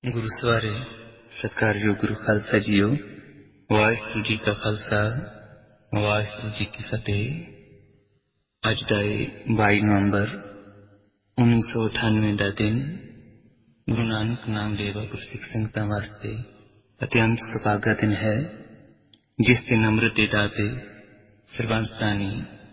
ਗੁਰੂ ਸਵਾਰੇ ਸਤਿਕਾਰਯੋਗ ਗੁਰੂ ਖਾਲਸਾ ਜੀਓ। ਵਾਹਿਗੁਰੂ ਜੀ ਕਾ ਖਾਲਸਾ, ਵਾਹਿਗੁਰੂ ਜੀ ਕੀ ਫਤਿਹ। ਅੱਜ ਦਾ ਇਹ 22 ਨਵੰਬਰ 1998 ਦਾ ਦਿਨ ਗੁਰੂ ਨਾਨਕ ਨਾਮ ਲੇਵਾ ਗੁਰਸਿੱਖ ਸੰਗਤਾਂ ਵਾਸਤੇ ਅਤਿਅੰਤ ਸੁਭਾਗਾ ਦਿਨ ਹੈ, ਜਿਸ ਦਿਨ ਅੰਮ੍ਰਿਤ ਦੇ ਦਾਤੇ ਸਰਬੰਸਦਾਨੀ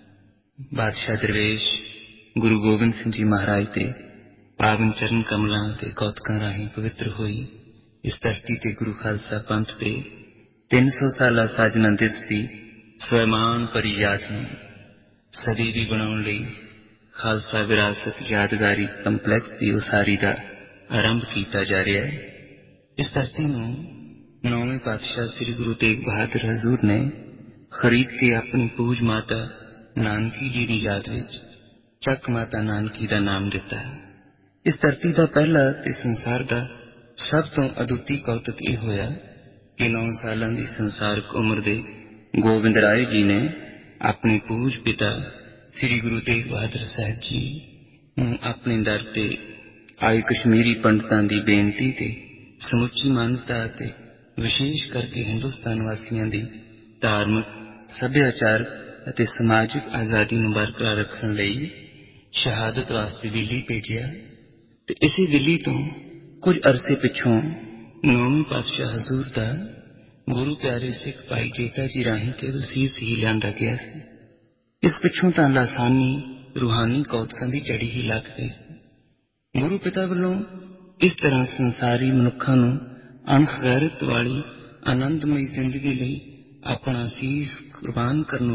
ਬਾਦਸ਼ਾਹ ਦਰਵੇਸ਼ ਗੁਰੂ ਗੋਬਿੰਦ ਸਿੰਘ ਜੀ ਮਹਾਰਾਜ ਦੇ ਪਾਵਨ ਚਰਨ ਕਮਲਾਂ ਤੇ ਕੌਤਕਾਂ ਰਾਹੀਂ ਪਵਿੱਤਰ ਹੋਈ ਇਸ ਧਰਤੀ ਤੇ ਗੁਰੂ ਖਾਲਸਾ ਪੰਥ ਦੇ 300 ਸਾਲਾ ਸਾਜਨਾ ਦਿਵਸ ਦੀ ਸਵੈਮਾਨ ਭਰੀ ਯਾਦ ਨੂੰ ਸਦੀਵੀ ਬਣਾਉਣ ਲਈ ਖਾਲਸਾ ਵਿਰਾਸਤ ਯਾਦਗਾਰੀ ਕੰਪਲੈਕਸ ਦੀ ਉਸਾਰੀ ਦਾ ਆਰੰਭ ਕੀਤਾ ਜਾ ਰਿਹਾ ਹੈ। ਇਸ ਧਰਤੀ ਨੂੰ 9ਵੇਂ ਪਾਤਸ਼ਾਹ ਸ੍ਰੀ ਗੁਰੂ ਤੇਗ ਬਹਾਦਰ ਹਜ਼ੂਰ ਨੇ ਖਰੀਦ ਕੇ ਆਪਣੀ ਪੂਜ ਮਾਤਾ ਨਾਨਕੀ ਜੀ ਦੀ ਯਾਦ ਵਿੱਚ ਚੱਕ ਮਾਤਾ ਨਾਨਕੀ ਦਾ ਨਾਮ ਦਿੱਤਾ। ਇਸ ਧਰਤੀ ਦਾ ਪਹਿਲਾ ਤੇ ਸੰਸਾਰ ਦਾ ਸਭ ਤੋਂ ਅਦੁੱਤੀ ਕੌਤਕ ਇਹ ਹੋਇਆ ਕਿ 9 ਸਾਲਾਂ ਦੀ ਸੰਸਾਰਕ ਉਮਰ ਦੇ ਗੋਬਿੰਦ ਰਾਏ ਜੀ ਨੇ ਆਪਣੇ ਪੂਜ ਪਿਤਾ ਸ੍ਰੀ ਗੁਰੂ ਤੇਗ ਬਹਾਦਰ ਸਾਹਿਬ ਜੀ ਨੂੰ ਆਪਣੇ ਦਰ ਤੇ ਆਏ ਕਸ਼ਮੀਰੀ ਪੰਡਤਾਂ ਦੀ ਬੇਨਤੀ ਤੇ ਸਮੁੱਚੀ ਮਾਨਵਤਾ ਅਤੇ ਵਿਸ਼ੇਸ਼ ਕਰਕੇ ਹਿੰਦੁਸਤਾਨ ਵਾਸੀਆਂ ਦੀ ਧਾਰਮਿਕ, ਸੱਭਿਆਚਾਰਕ ਅਤੇ ਸਮਾਜਿਕ ਆਜ਼ਾਦੀ ਨੂੰ ਬਰਕਰਾਰ ਰੱਖਣ ਲਈ ਸ਼ਹਾਦਤ ਵਾਸਤੇ ਦਿੱਲੀ ਭੇਜਿਆ ਤੇ ਇਸੇ ਦਿੱਲੀ ਤੋਂ ਕੁਝ ਅਰਸੇ ਪਿੱਛੋਂ 9ਵੇਂ ਪਾਤਸ਼ਾਹ ਹਜ਼ੂਰ ਦਾ ਗੁਰੂ ਪਿਆਰੇ ਸਿੱਖ ਭਾਈ ਜੇਠਾ ਜੀ ਰਾਹੀਂ ਕੇਵਲ ਸੀਸ ਹੀ ਲਿਆਂਦਾ ਗਿਆ ਸੀ। ਇਸ ਪਿੱਛੋਂ ਤਾਂ ਲਾਸਾਨੀ ਰੂਹਾਨੀ ਕੌਤਕਾਂ ਦੀ ਝੜੀ ਹੀ ਲੱਗ ਗਈ ਸੀ। ਗੁਰੂ ਪਿਤਾ ਵੱਲੋਂ ਇਸ ਤਰ੍ਹਾਂ ਸੰਸਾਰੀ ਮਨੁੱਖਾਂ ਨੂੰ ਅਣਖ ਗੈਰਤ ਵਾਲੀ ਆਨੰਦਮਈ ਜ਼ਿੰਦਗੀ ਲਈ ਆਪਣਾ ਸੀਸ ਕੁਰਬਾਨ ਕਰਨ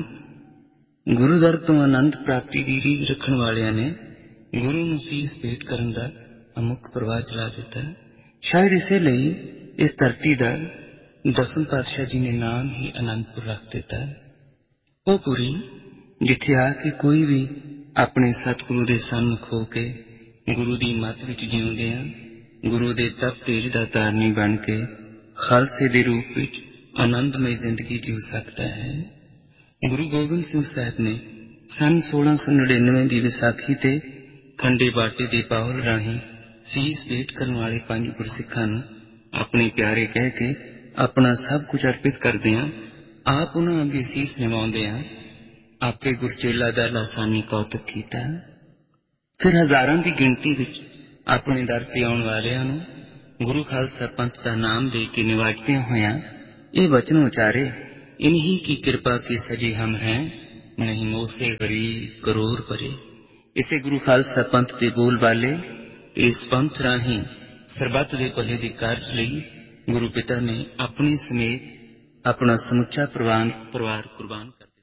ਉਪਰੰਤ ਗੁਰੂ ਦਰ ਤੋਂ ਆਨੰਦ ਪ੍ਰਾਪਤੀ ਦੀ ਰੀਝ ਰੱਖਣ ਵਾਲਿਆਂ ਨੇ ਗੁਰੂ ਨੂੰ ਸੀਸ ਭੇਟ ਕਰਨ ਦਾ ਅਮੁੱਕ ਪ੍ਰਵਾਹ ਚਲਾ ਦਿੱਤਾ। ਸ਼ਾਇਦ ਇਸੇ ਲਈ ਇਸ ਧਰਤੀ ਦਾ 10ਵੇਂ ਪਾਤਸ਼ਾਹ ਜੀ ਨੇ ਨਾਮ ਹੀ ਅਨੰਦਪੁਰ ਰੱਖ ਦਿੱਤਾ। ਉਹ ਪੁਰੀ ਜਿੱਥੇ ਆ ਕੇ ਕੋਈ ਵੀ ਆਪਣੇ ਸਤਿਗੁਰੂ ਦੇ ਸਨਮੁਖ ਹੋ ਕੇ ਗੁਰੂ ਦੀ ਮੱਤ ਵਿੱਚ ਜਿਉਂਦਿਆਂ ਗੁਰੂ ਦੇ ਤਪ ਤੇਜ ਦਾ ਧਾਰਨੀ ਬਣ ਕੇ ਖਾਲਸੇ ਦੇ ਰੂਪ ਵਿੱਚ ਆਨੰਦਮਈ ਜ਼ਿੰਦਗੀ ਜਿਉ ਸਕਦਾ ਹੈ। ਗੁਰੂ ਗੋਬਿੰਦ ਸਿੰਘ ਸਾਹਿਬ ਨੇ ਸੰਨ 1699 ਦੀ ਵਿਸਾਖੀ ਤੇ ਖੰਡੇ ਬਾਟੇ ਦੇ ਪਾਹੁਲ ਰਾਹੀਂ ਸੀਸ ਭੇਟ ਕਰਨ ਵਾਲੇ 5 ਗੁਰਸਿੱਖਾਂ ਨੂੰ ਆਪਣੇ ਪਿਆਰੇ ਕਹਿ ਕੇ ਆਪਣਾ ਸਭ ਕੁਝ ਅਰਪਿਤ ਕਰਦਿਆਂ ਆਪ ਉਹਨਾਂ ਅੱਗੇ ਸੀਸ ਨਿਵਾਉਂਦਿਆਂ ਆਪੇ ਗੁਰਚੇਲਾ ਦਾ ਲਾਸਾਨੀ ਕੌਤਕ ਕੀਤਾ। ਫਿਰ ਹਜ਼ਾਰਾਂ ਦੀ ਗਿਣਤੀ ਵਿੱਚ ਆਪਣੇ ਦਰ ਤੇ ਆਉਣ ਵਾਲਿਆਂ ਨੂੰ ਗੁਰੂ ਖਾਲਸਾ ਪੰਥ ਦਾ ਨਾਮ ਦੇ ਕੇ ਨਿਵਾਜਦਿਆਂ ਹੋਇਆਂ ਇਹ ਵਚਨ ਉਚਾਰੇ, ਇਨਹੀ ਕੀ ਕਿਰਪਾ ਕੇ ਸਜੇ ਹਮ ਹੈ, ਨਹੀਂ ਮੋਸੇ ਗਰੀਬ ਕਰੋੜ ਪਰੇ। ਇਸੇ ਗੁਰੂ ਖਾਲਸਾ ਪੰਥ ਦੇ ਬੋਲ ਬਾਲੇ ਇਸ ਪੰਥ ਰਾਹੀਂ ਸਰਬੱਤ ਦੇ ਭਲੇ ਦੇ ਕਾਰਜ ਲਈ ਗੁਰੂ ਪਿਤਾ ਨੇ ਆਪਣੇ ਸਮੇਤ ਆਪਣਾ ਸਮੁੱਚਾ ਪਰਿਵਾਰ ਕੁਰਬਾਨ ਕਰ